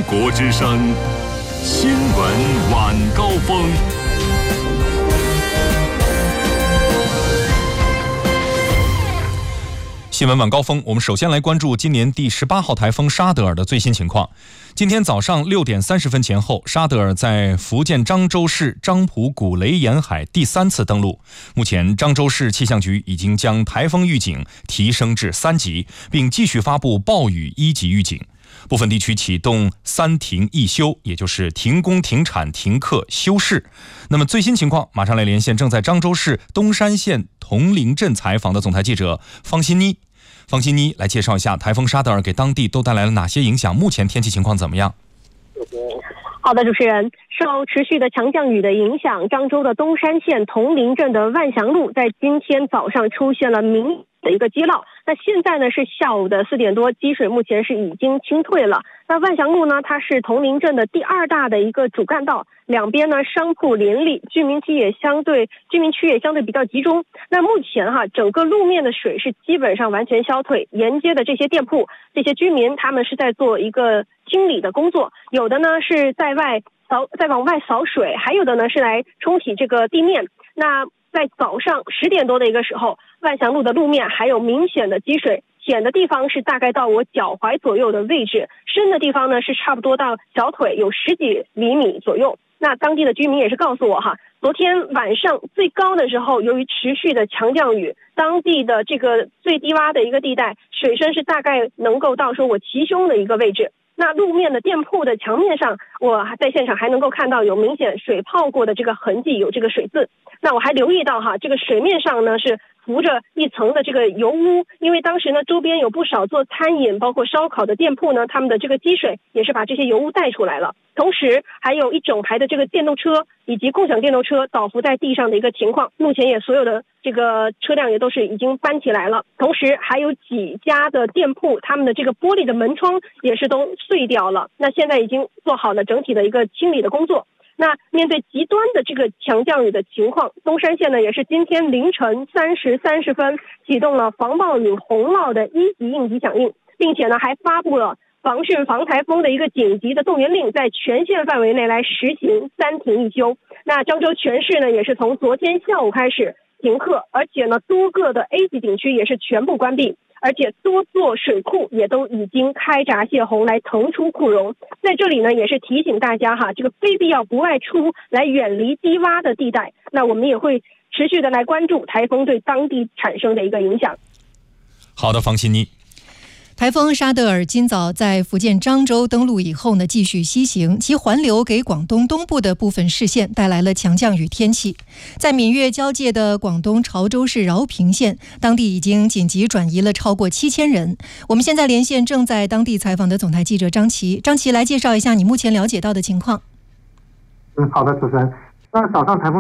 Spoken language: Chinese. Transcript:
国之声新闻晚高峰。 新闻晚高峰，我们首先来关注今年第18号台风沙德尔的最新情况。今天早上6点30分前后，沙德尔在福建漳州市漳浦古雷沿海第3次登陆。目前，漳州市气象局已经将台风预警提升至3级，并继续发布暴雨1级预警。部分地区启动3停1休，也就是停工、停产、停课、休市。那么最新情况，马上来连线正在漳州市东山县铜陵镇采访的总台记者方欣妮。方欣妮来介绍一下台风沙德尔给当地都带来了哪些影响，目前天气情况怎么样？ 好的，主持人，受持续的强降雨的影响，漳州的东山县铜陵镇的万祥路在今天早上出现了明显的一个积涝。那现在呢是下午的4点多，积水目前是已经清退了。那万祥路呢，它是铜陵镇的第2大的一个主干道，两边呢商铺林立，居民区也相对比较集中。那目前整个路面的水是基本上完全消退，沿街的这些店铺、这些居民，他们是在做一个清理的工作，有的呢是在往外扫水，还有的呢是来冲洗这个地面。那在早上10点多的一个时候，万祥路的路面还有明显的积水，浅的地方是大概到我脚踝左右的位置，深的地方呢是差不多到小腿，有10几厘米左右。那当地的居民也是告诉我昨天晚上最高的时候，由于持续的强降雨，当地的这个最低洼的一个地带，水深是大概能够到说我齐胸的一个位置。那路面的店铺的墙面上，我在现场还能够看到有明显水泡过的这个痕迹，有这个水渍。那我还留意到这个水面上呢是浮着一层的这个油污，因为当时呢周边有不少做餐饮包括烧烤的店铺呢，他们的这个积水也是把这些油污带出来了。同时还有一整排的这个电动车以及共享电动车倒伏在地上的一个情况，目前也所有的这个车辆也都是已经搬起来了。同时还有几家的店铺，他们的这个玻璃的门窗也是都碎掉了，那现在已经做好了整体的一个清理的工作。那面对极端的这个强降雨的情况，东山县呢也是今天凌晨3时30分启动了防暴雨洪涝的1级应急响应，并且呢还发布了防汛防台风的一个紧急的动员令，在全县范围内来实行3停1休。那漳州全市呢也是从昨天下午开始停课，而且呢多个的 A 级景区也是全部关闭，而且多座水库也都已经开闸泄洪来腾出库容。在这里呢也是提醒大家这个非必要不外出，来远离低洼的地带。那我们也会持续的来关注台风对当地产生的一个影响。 好的，方欣妮。 台风沙德尔今早在福建漳州登陆以后呢，继续西行，其环流给广东东部的部分市县带来了强降雨天气。在闽粤交界的广东潮州市饶平县，当地已经紧急转移了超过7000人。我们现在连线正在当地采访的总台记者张琪，张琪来介绍一下你目前了解到的情况。 好的，主持人。那早上台风